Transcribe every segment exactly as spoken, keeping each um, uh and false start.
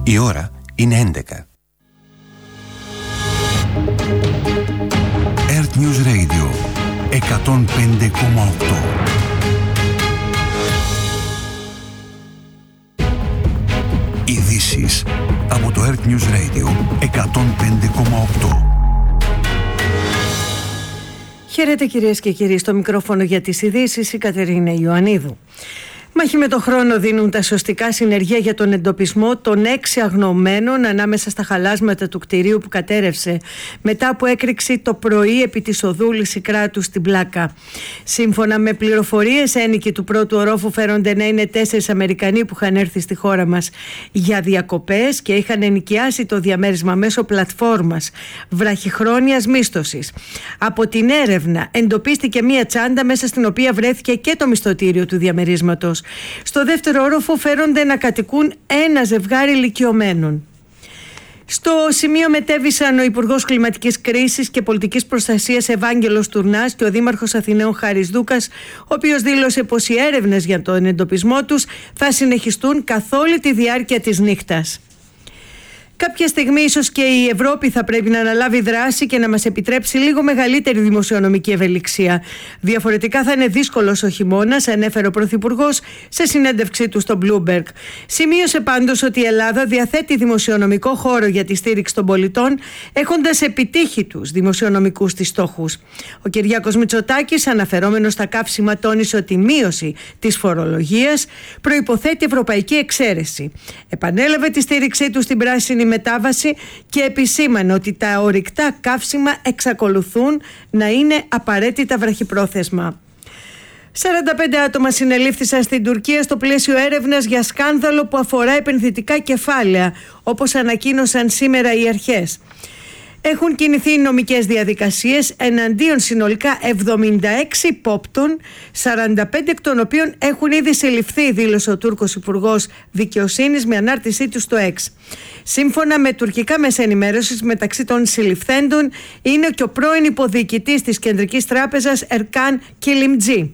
Η ώρα είναι έντεκα. Earth News Radio εκατόν πέντε κόμμα οκτώ. Ειδήσεις από το Earth News Radio εκατόν πέντε κόμμα οκτώ. Χαίρετε κυρίες και κύριοι, στο μικρόφωνο για τις ειδήσεις η Κατερίνα Ιωαννίδου. Μάχη με το χρόνο δίνουν τα σωστικά συνεργεία για τον εντοπισμό των έξι αγνοωμένων ανάμεσα στα χαλάσματα του κτηρίου που κατέρευσε μετά από έκρηξη το πρωί επί της οδού Λυσικράτου στην Πλάκα. Σύμφωνα με πληροφορίες, ένοικοι του πρώτου ορόφου φέρονται να είναι τέσσερις Αμερικανοί που είχαν έρθει στη χώρα μας για διακοπές και είχαν ενοικιάσει το διαμέρισμα μέσω πλατφόρμας βραχυχρόνιας μίσθωσης. Από την έρευνα εντοπίστηκε μία τσάντα μέσα στην οποία βρέθηκε και το μισθωτήριο του διαμερίσματος. Στο δεύτερο όροφο φέρονται να κατοικούν ένα ζευγάρι ηλικιωμένων. Στο σημείο μετέβησαν ο Υπουργός Κλιματικής Κρίσης και Πολιτικής Προστασίας Ευάγγελος Τουρνάς και ο Δήμαρχος Αθηναίων Χάρης Δούκας, ο οποίος δήλωσε πως οι έρευνες για τον εντοπισμό τους θα συνεχιστούν καθ' όλη τη διάρκεια της νύχτας. Κάποια στιγμή ίσως και η Ευρώπη θα πρέπει να αναλάβει δράση και να μας επιτρέψει λίγο μεγαλύτερη δημοσιονομική ευελιξία. Διαφορετικά θα είναι δύσκολος ο χειμώνας, ανέφερε ο Πρωθυπουργός σε συνέντευξή του στο Bloomberg. Σημείωσε πάντως ότι η Ελλάδα διαθέτει δημοσιονομικό χώρο για τη στήριξη των πολιτών, έχοντας επιτύχει τους δημοσιονομικούς της στόχους. Ο Κυριάκος Μητσοτάκης, αναφερόμενος στα καύσιμα, τόνισε ότι η μείωση της φορολογίας προϋποθέτει ευρωπαϊκή εξαίρεση. Επανέλαβε τη στήριξή του στην πράσινη μετάβαση και επισήμανε ότι τα ορυκτά καύσιμα εξακολουθούν να είναι απαραίτητα βραχυπρόθεσμα. σαράντα πέντε άτομα συνελήφθησαν στην Τουρκία στο πλαίσιο έρευνας για σκάνδαλο που αφορά επενδυτικά κεφάλαια, όπως ανακοίνωσαν σήμερα οι αρχές. Έχουν κινηθεί νομικές διαδικασίες εναντίον συνολικά εβδομήντα έξι υπόπτων, σαράντα πέντε εκ των οποίων έχουν ήδη συλληφθεί, δήλωσε ο Τούρκος Υπουργός Δικαιοσύνης με ανάρτησή του στο X. Σύμφωνα με τουρκικά μέσα ενημέρωσης, μεταξύ των συλληφθέντων είναι και ο πρώην υποδιοικητής της Κεντρικής Τράπεζας Ερκάν Κιλιμτζή.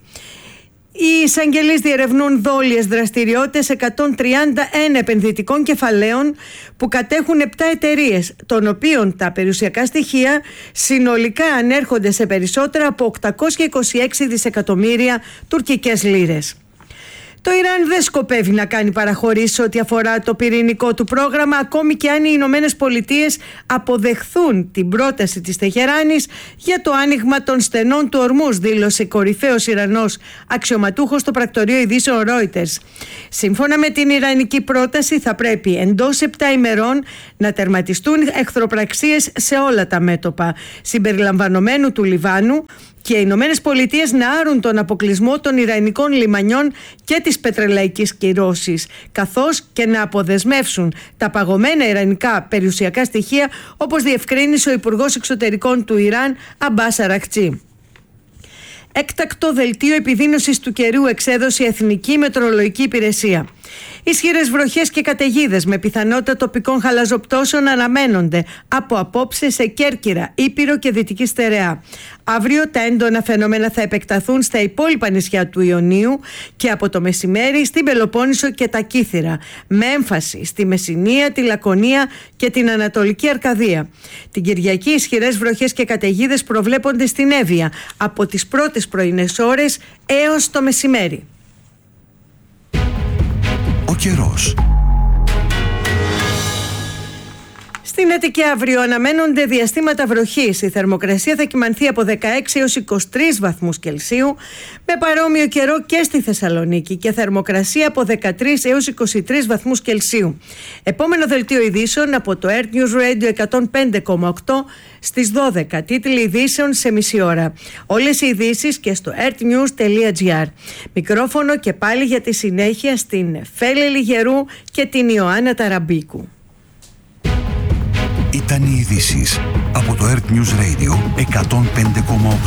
Οι εισαγγελείς διερευνούν δόλιες δραστηριότητες εκατόν τριάντα ένα επενδυτικών κεφαλαίων που κατέχουν επτά εταιρείες, των οποίων τα περιουσιακά στοιχεία συνολικά ανέρχονται σε περισσότερα από οκτακόσια είκοσι έξι δισεκατομμύρια τουρκικές λίρες. Το Ιράν δεν σκοπεύει να κάνει παραχωρήσεις ό,τι αφορά το πυρηνικό του πρόγραμμα, ακόμη και αν οι Ηνωμένες Πολιτείες αποδεχθούν την πρόταση της Τεχεράνης για το άνοιγμα των στενών του Ορμούζ, δήλωσε κορυφαίος Ιρανός αξιωματούχος στο πρακτορείο ειδήσεων Reuters. Σύμφωνα με την ιρανική πρόταση, θα πρέπει εντός επτά ημερών να τερματιστούν εχθροπραξίες σε όλα τα μέτωπα, συμπεριλαμβανομένου του Λιβάνου, και οι Ηνωμένες Πολιτείες να άρουν τον αποκλεισμό των ιρανικών λιμανιών και της πετρελαϊκής κυρώσης, καθώς και να αποδεσμεύσουν τα παγωμένα ιρανικά περιουσιακά στοιχεία, όπως διευκρίνησε ο Υπουργός Εξωτερικών του Ιράν, Αμπάς Αραχτζή. Έκτακτο δελτίο επιδείνωσης του καιρού εξέδωσε η Εθνική Μετεωρολογική Υπηρεσία. Ισχυρές βροχές και καταιγίδες με πιθανότητα τοπικών χαλαζοπτώσεων αναμένονται από απόψε σε Κέρκυρα, Ήπειρο και Δυτική Στερεά. Αύριο τα έντονα φαινόμενα θα επεκταθούν στα υπόλοιπα νησιά του Ιωνίου και από το μεσημέρι στην Πελοπόννησο και τα Κύθυρα, με έμφαση στη Μεσσηνία, τη Λακωνία και την Ανατολική Αρκαδία. Την Κυριακή ισχυρές βροχές και καταιγίδες προβλέπονται στην Εύβοια από τις πρώτες πρωινές ώρες έως το μεσημέρι. Ο καιρός. Στην Αττική αύριο αναμένονται διαστήματα βροχής. Η θερμοκρασία θα κυμανθεί από δεκαέξι έως είκοσι τρεις βαθμούς Κελσίου, με παρόμοιο καιρό και στη Θεσσαλονίκη, και θερμοκρασία από δεκατρείς έως είκοσι τρεις βαθμούς Κελσίου. Επόμενο δελτίο ειδήσεων από το Earth News Radio εκατόν πέντε κόμμα οκτώ στις δώδεκα. Τίτλοι ειδήσεων σε μισή ώρα. Όλες οι ειδήσεις και στο earthnews τελεία gr. Μικρόφωνο και πάλι για τη συνέχεια στην Φέλη Λιγερού και την Ιωάννα Ταραμπίκου. Ήταν οι ειδήσεις από το Earth News Radio εκατόν πέντε κόμμα οκτώ.